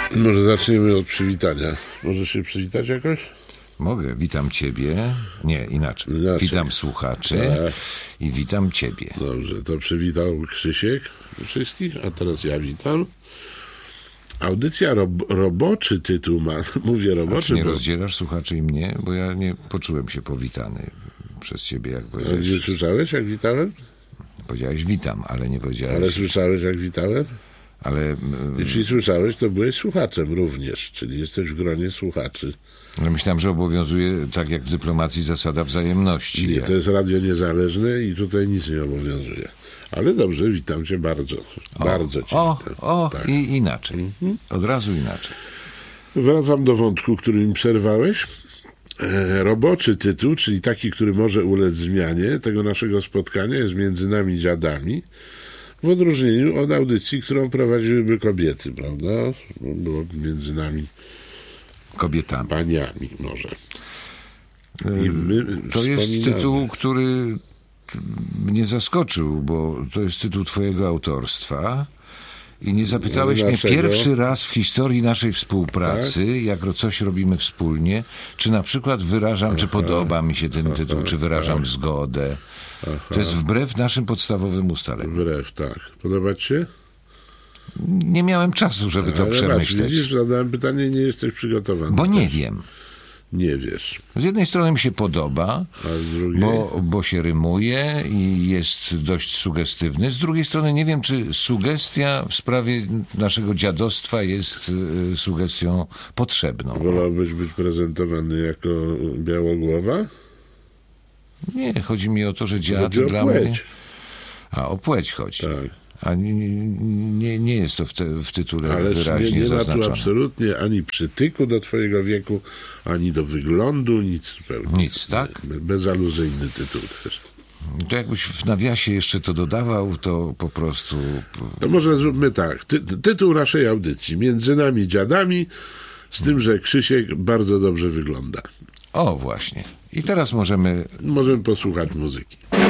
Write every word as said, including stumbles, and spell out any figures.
Może zaczniemy od przywitania. Możesz się przywitać jakoś? Mogę. Witam ciebie. Nie, inaczej. Inaczej. Witam słuchaczy Tak. i witam ciebie. Dobrze, to przywitał Krzysiek wszystkich, a teraz ja witam. Audycja rob, roboczy tytuł ma. Mówię A roboczy, czy nie bo... rozdzielasz słuchaczy i mnie? Bo ja nie poczułem się powitany przez ciebie, jak A nie powiedziałeś. słyszałeś, jak witałem? Powiedziałeś witam, ale nie powiedziałeś... Ale słyszałeś, jak witałem? Ale, mm, Jeśli słyszałeś, to byłeś słuchaczem również, czyli jesteś w gronie słuchaczy. ale myślałem, że obowiązuje, tak jak w dyplomacji, zasada wzajemności. Nie, Jak- to jest radio niezależne i tutaj nic nie obowiązuje. Ale dobrze, witam cię bardzo. bardzo cię O, witam. o, Tak. i inaczej. Od razu inaczej. Wracam do wątku, który mi przerwałeś. E, roboczy tytuł, czyli taki, który może ulec zmianie tego naszego spotkania, jest Między nami dziadami, w odróżnieniu od audycji, którą prowadziłyby kobiety, prawda? Bo było między nami Kobietami. paniami może. I my To jest wspominamy. tytuł, który mnie zaskoczył, bo to jest tytuł twojego autorstwa i nie zapytałeś mnie Dlaczego? pierwszy raz w historii naszej współpracy, jak ro- coś robimy wspólnie, czy na przykład wyrażam, czy podoba mi się ten tytuł, czy wyrażam zgodę. To jest wbrew naszym podstawowym ustaleniom. Wbrew, tak. Podoba ci się? Nie miałem czasu, żeby to Ale patrz, przemyśleć, widzisz, zadałem pytanie i nie jesteś przygotowany. bo nie wiem. Nie wiesz. Z jednej strony mi się podoba, A z drugiej? bo, bo się rymuje i jest dość sugestywny. Z drugiej strony nie wiem, czy sugestia w sprawie naszego dziadostwa jest y, sugestią potrzebną. Wolałbyś być prezentowany jako białogłowa? Nie, chodzi mi o to, że dziad Chodzi o dla płeć. mnie... A, o płeć chodzi. Tak. A nie, nie, nie jest to w, te, w tytule Ale nie, wyraźnie nie ma tu zaznaczone. absolutnie ani przytyku do twojego wieku, ani do wyglądu, nic zupełnie. Nic, tak? Be- Bezaluzyjny tytuł też. To jakbyś w nawiasie jeszcze to dodawał, to po prostu... To może zróbmy tak. Ty, tytuł naszej audycji. Między nami dziadami, z tym, że Krzysiek bardzo dobrze wygląda. O, właśnie. I teraz możemy Możemy posłuchać muzyki.